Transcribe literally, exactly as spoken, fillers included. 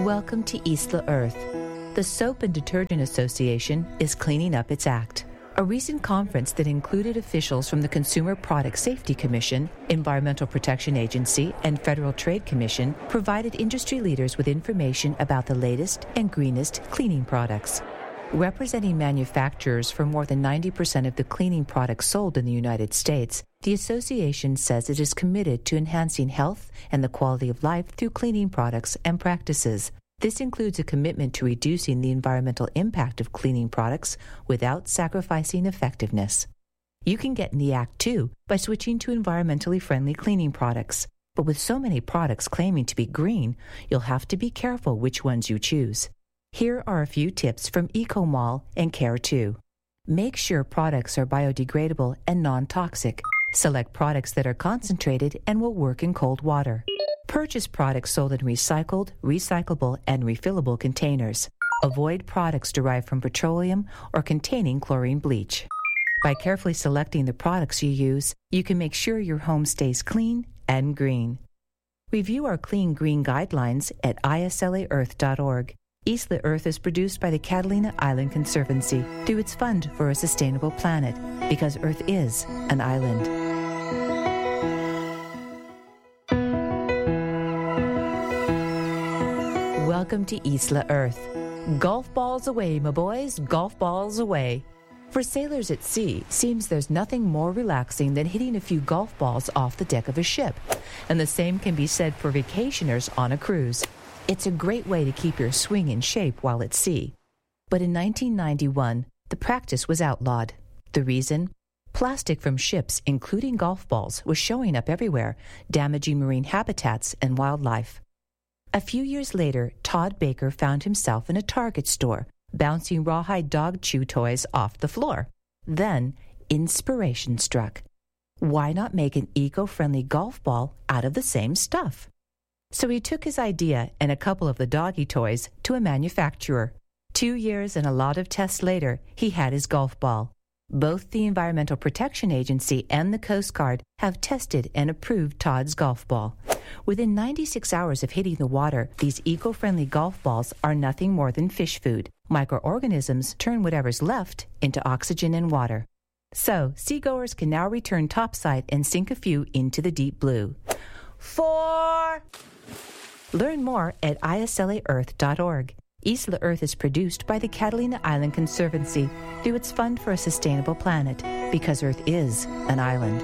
Welcome to Isla Earth. The Soap and Detergent Association is cleaning up its act. A recent conference that included officials from the Consumer Product Safety Commission, Environmental Protection Agency, and Federal Trade Commission provided industry leaders with information about the latest and greenest cleaning products. Representing manufacturers for more than ninety percent of the cleaning products sold in the United States, the association says it is committed to enhancing health and the quality of life through cleaning products and practices. This includes a commitment to reducing the environmental impact of cleaning products without sacrificing effectiveness. You can get in the act, too, by switching to environmentally friendly cleaning products. But with so many products claiming to be green, you'll have to be careful which ones you choose. Here are a few tips from EcoMall and Care two. Make sure products are biodegradable and non-toxic. Select products that are concentrated and will work in cold water. Purchase products sold in recycled, recyclable, and refillable containers. Avoid products derived from petroleum or containing chlorine bleach. By carefully selecting the products you use, you can make sure your home stays clean and green. Review our Clean Green Guidelines at I S L A earth dot org. Isla Earth is produced by the Catalina Island Conservancy through its Fund for a Sustainable Planet, because Earth is an island. Welcome to Isla Earth. Golf balls away, my boys, golf balls away. For sailors at sea, seems there's nothing more relaxing than hitting a few golf balls off the deck of a ship. And the same can be said for vacationers on a cruise. It's a great way to keep your swing in shape while at sea. But in nineteen ninety-one, the practice was outlawed. The reason? Plastic from ships, including golf balls, was showing up everywhere, damaging marine habitats and wildlife. A few years later, Todd Baker found himself in a Target store, bouncing rawhide dog chew toys off the floor. Then, inspiration struck. Why not make an eco-friendly golf ball out of the same stuff? So he took his idea and a couple of the doggy toys to a manufacturer. Two years and a lot of tests later, he had his golf ball. Both the Environmental Protection Agency and the Coast Guard have tested and approved Todd's golf ball. Within ninety-six hours of hitting the water, these eco-friendly golf balls are nothing more than fish food. Microorganisms turn whatever's left into oxygen and water. So, seagoers can now return topside and sink a few into the deep blue. Four! Learn more at I S L A earth dot org. Isla Earth is produced by the Catalina Island Conservancy through its Fund for a Sustainable Planet, because Earth is an island.